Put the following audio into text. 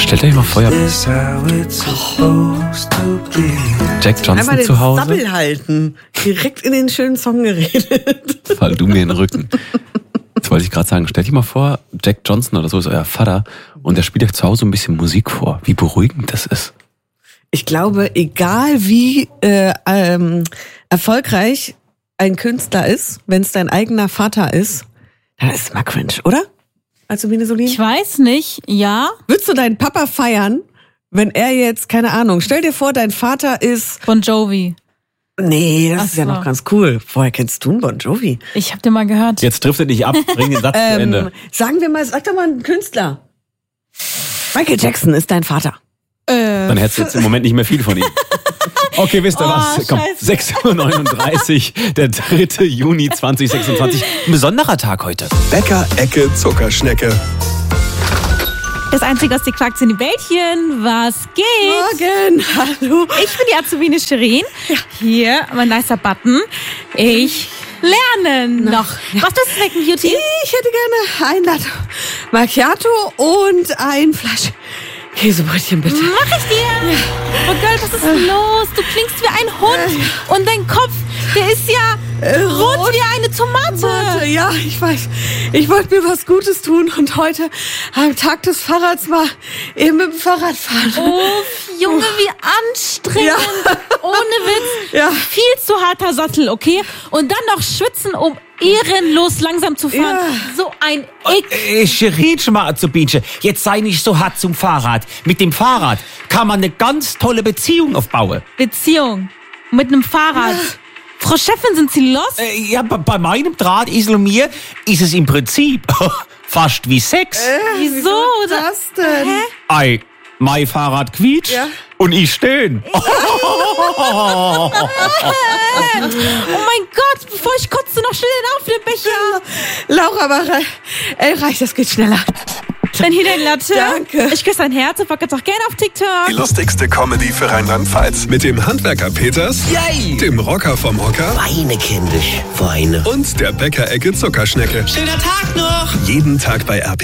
Stellt euch mal vor, Jack Johnson Einmal den zu Hause. Sabbel halten. Direkt in den schönen Song geredet. Fall du mir in den Rücken. Jetzt wollte ich gerade sagen, stellt euch mal vor, Jack Johnson oder so ist euer Vater und der spielt euch zu Hause ein bisschen Musik vor. Wie beruhigend das ist. Ich glaube, egal wie erfolgreich ein Künstler ist, wenn es dein eigener Vater ist, dann ist es mal cringe, oder? Also Venesolin? Ich weiß nicht, ja. Würdest du deinen Papa feiern, wenn er jetzt, keine Ahnung, stell dir vor, dein Vater ist... Bon Jovi. Nee, das Ach ist ja so. noch ganz cool. Woher kennst du einen Bon Jovi? Ich hab den mal gehört. Jetzt driftet nicht ab, bring den Satz zu Ende. Sagen wir mal, sag doch mal einen Künstler. Michael Jackson ist dein Vater. Dann hättest du jetzt im Moment nicht mehr viel von ihm. Okay, wisst ihr was? Komm, scheiße. 6:39 Uhr, der 3. Juni 2026. Ein besonderer Tag heute. Bäcker-Ecke Zuckerschnecke. Das einzige aus die Quarks in die Bällchen. Was geht? Morgen, hallo. Ich bin die Azubine Shirin. Hier, mein nicer Button. Ich lerne noch. Was ist das Snacken, Beauty? Ich hätte gerne ein Latte Macchiato und ein Fleisch Käsebrötchen, bitte. Mach ich dir. Ja. Oh Girl, was ist denn los? Du klingst wie ein Hund. Und dein Kopf, der ist ja rot wie eine Tomate. Ja, ich weiß. Ich wollte mir was Gutes tun und heute am Tag des Fahrrads mal eben mit dem Fahrrad fahren. Uff, Junge, wie anstrengend. Ja. Ohne Witz. Ja. Viel zu harter Sattel, okay? Und dann noch schwitzen, um ehrenlos langsam zu fahren. Ja. So ein Ick. Shirin, schon mal Azubinchen, jetzt sei nicht so hart zum Fahrrad. Mit dem Fahrrad kann man eine ganz tolle Beziehung aufbauen. Beziehung. Mit einem Fahrrad. Ja. Frau Chefin, sind Sie los? Ja, bei meinem Drahtesel und mir ist es im Prinzip fast wie Sex. Wieso? das denn? Hä? Ei, mein Fahrrad quietscht Ja. und ich stehen. Oh mein Gott, bevor ich kotze, noch schnell den Aufnehmbecher. Laura, reicht, das geht schneller. Dann hier dein Latte. Danke. Ich küsse dein Herz und packe jetzt auch gerne auf TikTok. Die lustigste Comedy für Rheinland-Pfalz. Mit dem Handwerker Peters, Yay! dem Rocker vom Hocker Weine, kindisch, Weine. und der Bäcker-Ecke Zuckerschnecke. Schöner Tag noch! Jeden Tag bei RP